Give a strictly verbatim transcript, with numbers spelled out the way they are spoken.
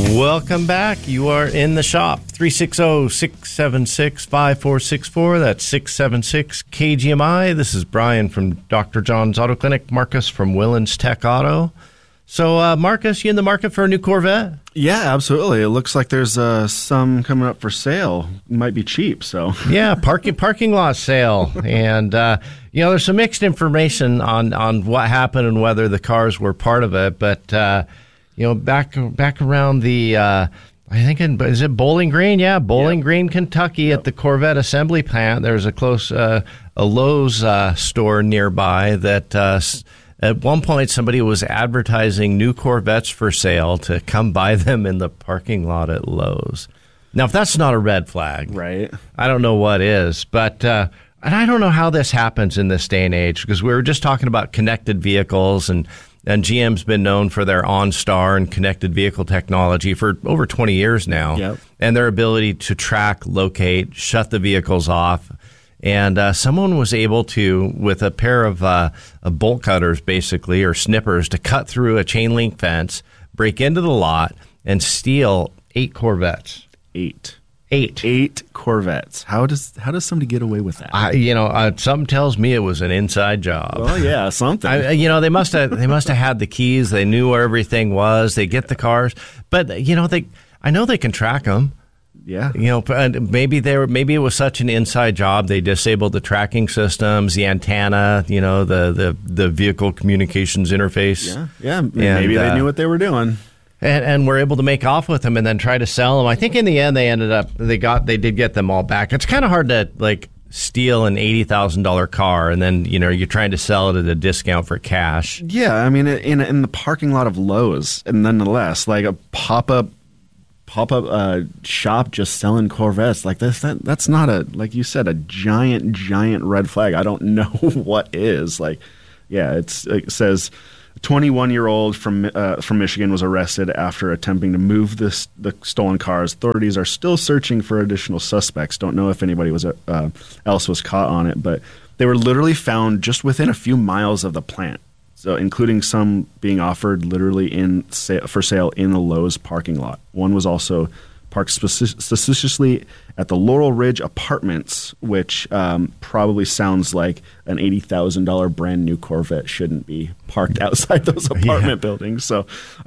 Welcome back. You are in the shop. three six zero, six seven six, five four six four. That's six seven six K G M I. This is Brian from Doctor John's Auto Clinic. Marcus from Willens Tech Auto. So, uh, Marcus, you in the market for a new Corvette? Yeah, absolutely. It looks like there's uh, some coming up for sale. It might be cheap, so. Yeah, parking parking lot sale. And, uh, you know, there's some mixed information on, on what happened and whether the cars were part of it. But, uh, you know, back back around the, uh, I think, in, is it Bowling Green? Yeah, Bowling yep. Green, Kentucky, yep. At the Corvette assembly plant. There's a close, uh, a Lowe's uh, store nearby that uh, at one point somebody was advertising new Corvettes for sale to come buy them in the parking lot at Lowe's. Now, if that's not a red flag, right? I don't know what is. But, uh, and I don't know how this happens in this day and age, because we were just talking about connected vehicles, and And G M's been known for their OnStar and connected vehicle technology for over twenty years now. Yep. And their ability to track, locate, shut the vehicles off. And uh, someone was able to, with a pair of, uh, of bolt cutters, basically, or snippers, to cut through a chain link fence, break into the lot, and steal eight Corvettes. Eight. Eight. Eight Corvettes. How does how does somebody get away with that? I, you know, uh, something tells me it was an inside job. Well, yeah, something. I, you know, they must have they must have had the keys. They knew where everything was. They get the cars, but you know, they I know they can track them. Yeah. You know, maybe they were maybe it was such an inside job they disabled the tracking systems, the antenna, you know, the the the vehicle communications interface. Yeah. Yeah. And, maybe they uh, knew what they were doing. And, and were able to make off with them and then try to sell them. I think in the end they ended up they got they did get them all back. It's kind of hard to like steal an eighty thousand dollar car and then you know you're trying to sell it at a discount for cash. Yeah, I mean in in the parking lot of Lowe's, and nonetheless, like a pop up pop up uh, shop just selling Corvettes like this. That that's not a like you said a giant giant red flag. I don't know what is like. Yeah, it's it says. twenty-one-year-old from uh, from Michigan was arrested after attempting to move this, the stolen cars. Authorities are still searching for additional suspects. Don't know if anybody was uh, else was caught on it, but they were literally found just within a few miles of the plant. So, including some being offered literally in sa- for sale in the Lowe's parking lot. One was also parked speci- suspiciously at the Laurel Ridge Apartments, which um, probably sounds like an eighty thousand dollars brand new Corvette shouldn't be parked outside those apartment yeah. buildings. So